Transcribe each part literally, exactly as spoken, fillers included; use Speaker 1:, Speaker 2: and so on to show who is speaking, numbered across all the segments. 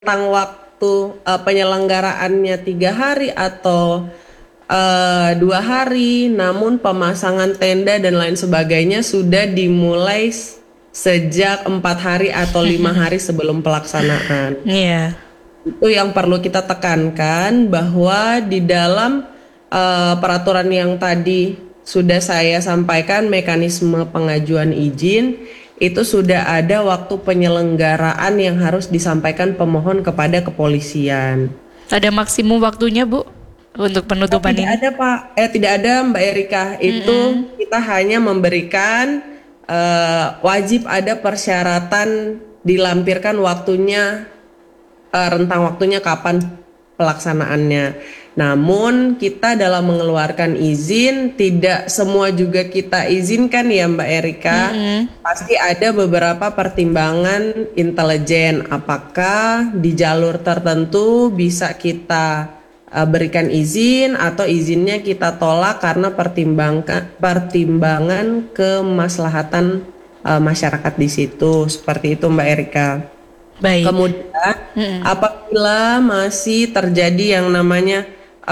Speaker 1: tentang waktu uh, penyelenggaraannya tiga hari atau uh, dua hari, namun pemasangan tenda dan lain sebagainya sudah dimulai s- sejak empat hari atau lima hari sebelum pelaksanaan.
Speaker 2: Iya.
Speaker 1: Itu yang perlu kita tekankan bahwa di dalam uh, peraturan yang tadi sudah saya sampaikan mekanisme pengajuan izin itu sudah ada waktu penyelenggaraan yang harus disampaikan pemohon kepada kepolisian.
Speaker 2: Ada maksimum waktunya, Bu, untuk
Speaker 1: Oh,
Speaker 2: penutupan
Speaker 1: tidak
Speaker 2: ini?
Speaker 1: ada Pak, eh tidak ada Mbak Erika. Itu
Speaker 2: Mm-mm.
Speaker 1: kita hanya memberikan eh, wajib ada persyaratan dilampirkan waktunya, eh, rentang waktunya kapan pelaksanaannya. Namun kita dalam mengeluarkan izin tidak semua juga kita izinkan ya Mbak Erika.
Speaker 2: Mm-mm.
Speaker 1: Pasti ada beberapa pertimbangan intelijen. Apakah di jalur tertentu bisa kita uh, berikan izin atau izinnya kita tolak karena pertimbangkan pertimbangan kemaslahatan uh, masyarakat di situ. Seperti itu Mbak Erika.
Speaker 2: Baik.
Speaker 1: Kemudian
Speaker 2: Mm-mm.
Speaker 1: apabila masih terjadi yang namanya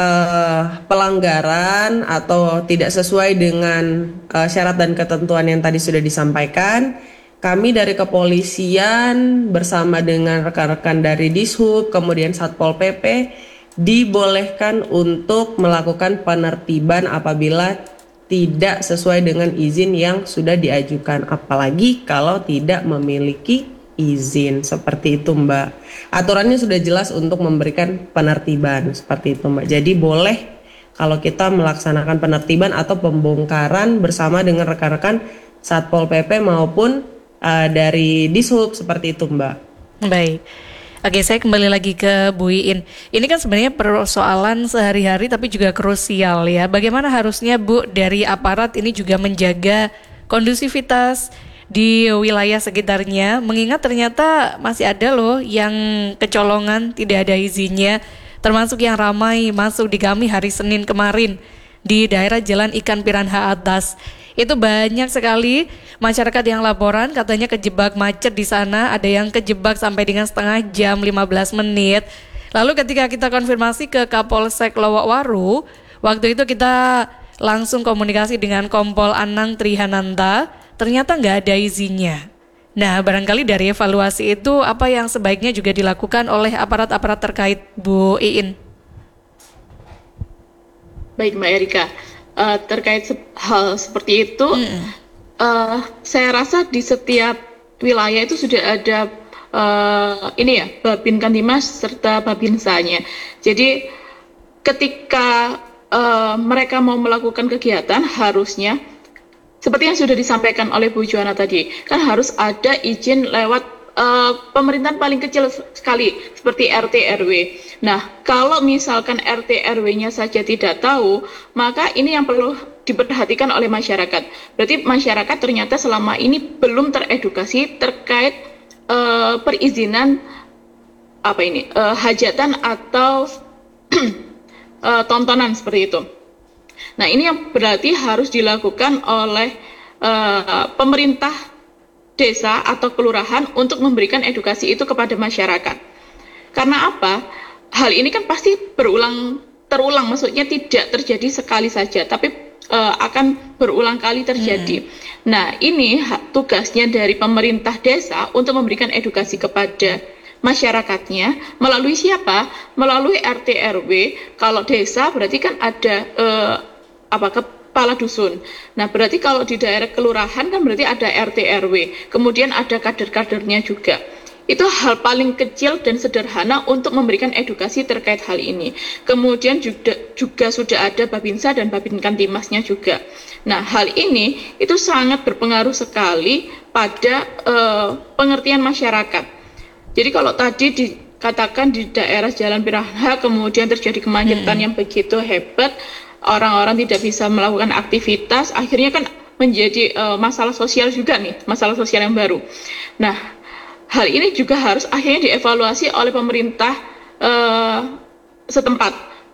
Speaker 1: eh, pelanggaran atau tidak sesuai dengan eh, syarat dan ketentuan yang tadi sudah disampaikan, kami dari kepolisian bersama dengan rekan-rekan dari Dishub, kemudian Satpol P P dibolehkan untuk melakukan penertiban apabila tidak sesuai dengan izin yang sudah diajukan, apalagi kalau tidak memiliki izin. Seperti itu Mbak. Aturannya sudah jelas untuk memberikan penertiban seperti itu Mbak. Jadi boleh kalau kita melaksanakan penertiban atau pembongkaran bersama dengan rekan-rekan Satpol P P maupun uh, dari Dishub seperti itu Mbak.
Speaker 2: Baik. Oke, saya kembali lagi ke Bu Iin. Ini kan sebenarnya persoalan sehari-hari tapi juga krusial ya. Bagaimana harusnya Bu dari aparat ini juga menjaga kondusivitas di wilayah sekitarnya, mengingat ternyata masih ada loh yang kecolongan tidak ada izinnya, termasuk yang ramai masuk di kami hari Senin kemarin di daerah Jalan Ikan Piranha Atas. Itu banyak sekali masyarakat yang laporan katanya kejebak macet di sana, ada yang kejebak sampai dengan setengah jam lima belas menit. Lalu ketika kita konfirmasi ke Kapolsek Lowokwaru, waktu itu kita langsung komunikasi dengan Kompol Anang Trihananta, ternyata nggak ada izinnya. Nah, barangkali dari evaluasi itu apa yang sebaiknya juga dilakukan oleh aparat-aparat terkait, Bu Iin?
Speaker 3: Baik Mbak Erika, Eh, terkait se- hal seperti itu,
Speaker 2: Mm-mm.
Speaker 3: eh, saya rasa di setiap wilayah itu sudah ada eh, ini ya, Babin Kantimas serta Babinsanya. Jadi ketika eh, mereka mau melakukan kegiatan harusnya seperti yang sudah disampaikan oleh Bu Juwana tadi, kan harus ada izin lewat uh, pemerintahan paling kecil sekali, seperti R T R W. Nah, kalau misalkan R T R W-nya saja tidak tahu, maka ini yang perlu diperhatikan oleh masyarakat. Berarti masyarakat ternyata selama ini belum teredukasi terkait uh, perizinan apa ini, uh, hajatan atau uh, tontonan seperti itu. Nah, ini yang berarti harus dilakukan oleh uh, pemerintah desa atau kelurahan untuk memberikan edukasi itu kepada masyarakat. Karena apa? Hal ini kan pasti berulang terulang, maksudnya tidak terjadi sekali saja, tapi uh, akan berulang kali terjadi. Hmm. Nah, ini tugasnya dari pemerintah desa untuk memberikan edukasi kepada masyarakatnya melalui siapa? Melalui R T R W. Kalau desa berarti kan ada uh, apa kepala dusun. Nah, berarti kalau di daerah kelurahan kan berarti ada R T R W. Kemudian ada kader-kadernya juga. Itu hal paling kecil dan sederhana untuk memberikan edukasi terkait hal ini. Kemudian juga, juga sudah ada Babinsa dan Babin Kantimasnya juga. Nah, hal ini itu sangat berpengaruh sekali pada uh, pengertian masyarakat. Jadi kalau tadi dikatakan di daerah Jalan Piranha kemudian terjadi kemacetan hmm. yang begitu hebat, orang-orang tidak bisa melakukan aktivitas, akhirnya kan menjadi uh, masalah sosial juga nih, masalah sosial yang baru. Nah, hal ini juga harus akhirnya dievaluasi oleh pemerintah uh, setempat.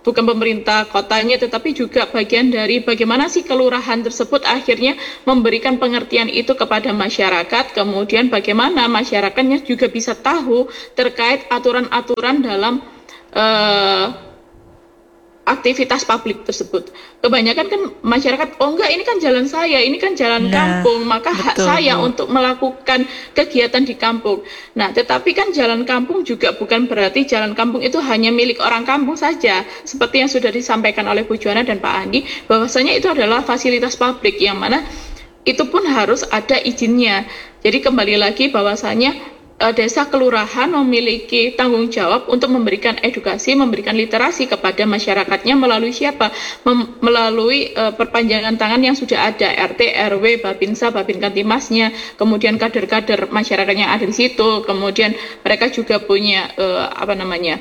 Speaker 3: bukan pemerintah kotanya, tetapi juga bagian dari bagaimana sih kelurahan tersebut akhirnya memberikan pengertian itu kepada masyarakat, kemudian bagaimana masyarakatnya juga bisa tahu terkait aturan-aturan dalam uh, aktivitas publik tersebut. Kebanyakan kan masyarakat, oh enggak, ini kan jalan saya, ini kan jalan
Speaker 2: Nah,
Speaker 3: kampung, maka hak
Speaker 2: betul,
Speaker 3: saya
Speaker 2: Bu.
Speaker 3: untuk melakukan kegiatan di kampung. Nah, tetapi kan jalan kampung juga bukan berarti jalan kampung itu hanya milik orang kampung saja. Seperti yang sudah disampaikan oleh Bu Juwana dan Pak Andi, bahwasanya itu adalah fasilitas publik yang mana itu pun harus ada izinnya. Jadi kembali lagi bahwasanya eh, desa kelurahan memiliki tanggung jawab untuk memberikan edukasi, memberikan literasi kepada masyarakatnya melalui siapa? Mem- melalui eh, perpanjangan tangan yang sudah ada, R T, R W, Babinsa, Babin Kantimasnya, kemudian kader-kader masyarakat yang ada di situ, kemudian mereka juga punya eh, apa namanya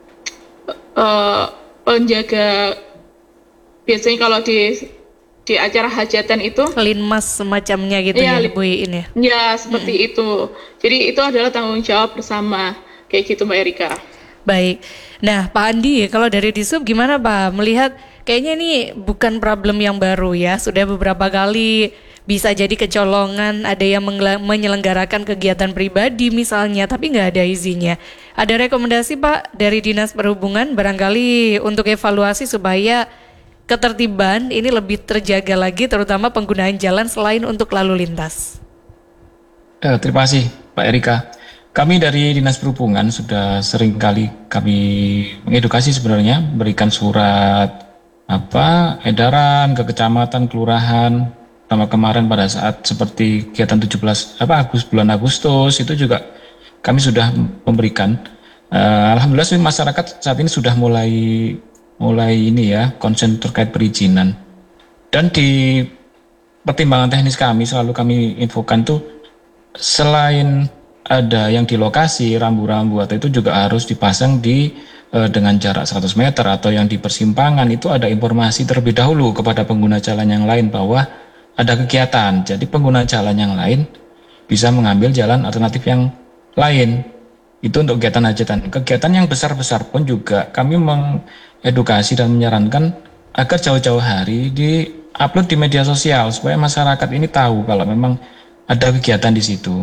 Speaker 3: eh, penjaga, biasanya kalau di di acara hajatan itu.
Speaker 2: Linmas semacamnya gitu
Speaker 3: Iya,
Speaker 2: ya
Speaker 3: li-
Speaker 2: Bu Iin ya.
Speaker 3: Ya, seperti itu. Jadi itu adalah tanggung jawab bersama. Kayak gitu Mbak Erika.
Speaker 2: Baik. Nah, Pak Andi, kalau dari Disub gimana Pak? Melihat kayaknya ini bukan problem yang baru ya. Sudah beberapa kali bisa jadi kecolongan, ada yang menggela- menyelenggarakan kegiatan pribadi misalnya, tapi nggak ada izinnya. Ada rekomendasi Pak dari Dinas Perhubungan barangkali untuk evaluasi supaya ketertiban ini lebih terjaga lagi, terutama penggunaan jalan selain untuk lalu lintas.
Speaker 4: Eh, terima kasih Pak Erika. Kami dari Dinas Perhubungan sudah sering kali kami mengedukasi sebenarnya, berikan surat apa edaran ke kecamatan, kelurahan, sama kemarin pada saat seperti kegiatan tujuh belas apa Agustus, bulan Agustus itu juga kami sudah memberikan. Eh, Alhamdulillah sih masyarakat saat ini sudah mulai mulai ini ya konsen terkait perizinan. Dan di pertimbangan teknis kami selalu kami infokan tuh selain ada yang di lokasi rambu-rambu atau itu juga harus dipasang di eh, dengan jarak seratus meter atau yang di persimpangan itu ada informasi terlebih dahulu kepada pengguna jalan yang lain bahwa ada kegiatan. Jadi pengguna jalan yang lain bisa mengambil jalan alternatif yang lain. Itu untuk kegiatan hajatan. Kegiatan yang besar-besar pun juga kami mengedukasi dan menyarankan agar jauh-jauh hari di-upload di media sosial supaya masyarakat ini tahu kalau memang ada kegiatan di situ.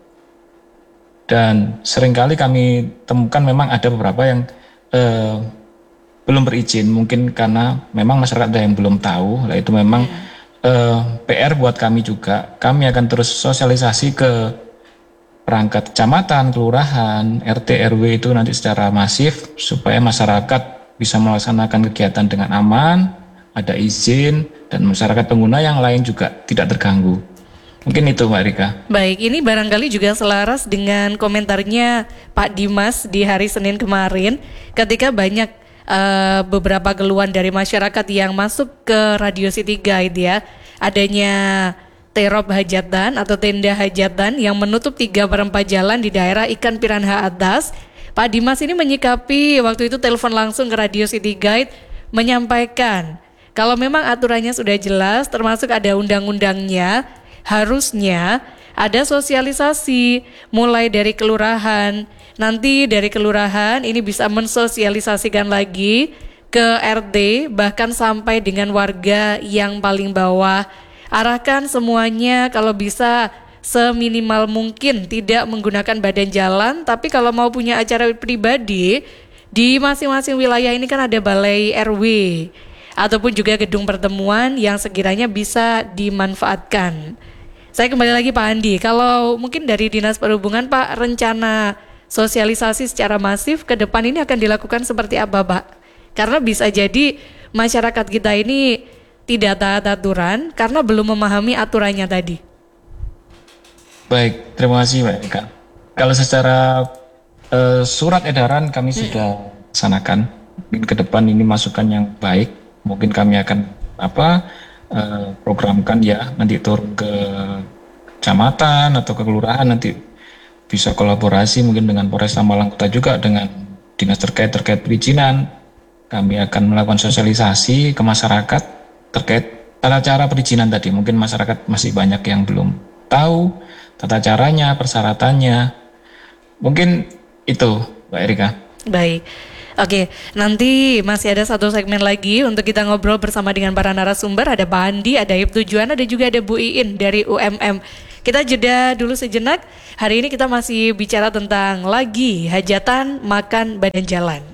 Speaker 4: Dan seringkali kami temukan memang ada beberapa yang eh, belum berizin, mungkin karena memang masyarakat ada yang belum tahu. Lah itu memang eh, P R buat kami juga. Kami akan terus sosialisasi ke perangkat kecamatan, kelurahan, R T, R W itu nanti secara masif supaya masyarakat bisa melaksanakan kegiatan dengan aman, ada izin, dan masyarakat pengguna yang lain juga tidak terganggu. Mungkin itu Mbak Rika.
Speaker 2: Baik, ini barangkali juga selaras dengan komentarnya Pak Dimas di hari Senin kemarin ketika banyak uh, beberapa keluhan dari masyarakat yang masuk ke Radio City Guide ya, adanya terop hajatan atau tenda hajatan yang menutup tiga per empat jalan di daerah Ikan Piranha Atas. Pak Dimas ini menyikapi waktu itu telepon langsung ke Radio City Guide menyampaikan kalau memang aturannya sudah jelas termasuk ada undang-undangnya, harusnya ada sosialisasi mulai dari kelurahan. Nanti dari kelurahan ini bisa mensosialisasikan lagi ke R T bahkan sampai dengan warga yang paling bawah. Arahkan semuanya kalau bisa seminimal mungkin tidak menggunakan badan jalan, tapi kalau mau punya acara pribadi di masing-masing wilayah ini kan ada balai R W ataupun juga gedung pertemuan yang sekiranya bisa dimanfaatkan. Saya kembali lagi Pak Andi, kalau mungkin dari Dinas Perhubungan Pak, rencana sosialisasi secara masif ke depan ini akan dilakukan seperti apa Pak? Karena bisa jadi masyarakat kita ini tidak taat aturan karena belum memahami aturannya tadi.
Speaker 4: Baik, terima kasih Mbak Rika. Kalau secara uh, surat edaran kami sudah laksanakan. Mungkin ke depan ini masukan yang baik. Mungkin kami akan apa uh, programkan ya nanti turun ke kecamatan atau ke kelurahan, nanti bisa kolaborasi mungkin dengan Polresta Malang Kota juga dengan dinas terkait terkait perizinan. Kami akan melakukan sosialisasi ke masyarakat terkait tata cara perizinan tadi. Mungkin masyarakat masih banyak yang belum tahu tata caranya, persyaratannya. Mungkin itu Mbak Erika.
Speaker 2: Baik. Oke, nanti masih ada satu segmen lagi untuk kita ngobrol bersama dengan para narasumber. Ada Pak Andi, ada Ibtu Juana, dan juga ada Bu Iin dari U M M. Kita jeda dulu sejenak. Hari ini kita masih bicara tentang lagi hajatan, makan, badan jalan.